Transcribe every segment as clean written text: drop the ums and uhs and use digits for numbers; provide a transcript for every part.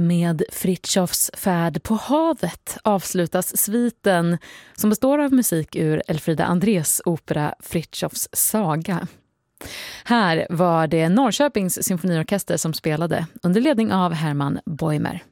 Med Fritjofs färd på havet avslutas sviten som består av musik ur Elfrida Andrés opera Fritjofs saga. Här var det Norrköpings symfoniorkester som spelade under ledning av Herman Boimer.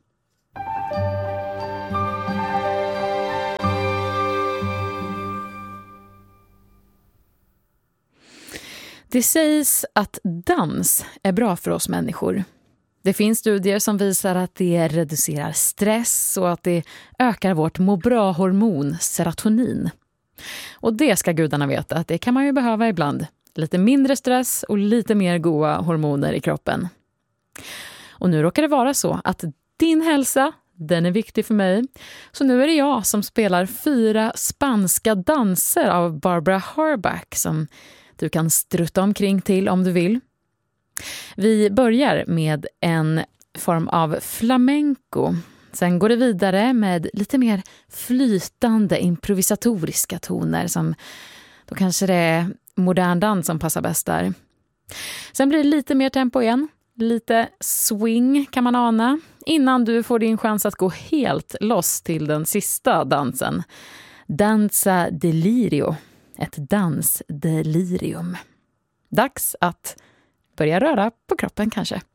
Det sägs att dans är bra för oss människor. Det finns studier som visar att det reducerar stress och att det ökar vårt må bra-hormon serotonin. Och det ska gudarna veta att det kan man ju behöva ibland. Lite mindre stress och lite mer goda hormoner i kroppen. Och nu råkar det vara så att din hälsa, den är viktig för mig. Så nu är det jag som spelar 4 spanska danser av Barbara Harbach som du kan strutta omkring till om du vill. Vi börjar med en form av flamenco. Sen går det vidare med lite mer flytande improvisatoriska toner som då kanske det är modern dans som passar bäst där. Sen blir det lite mer tempo igen. Lite swing kan man ana innan du får din chans att gå helt loss till den sista dansen. Danza delirio. Ett dansdelirium. Dags att börja röra på kroppen kanske.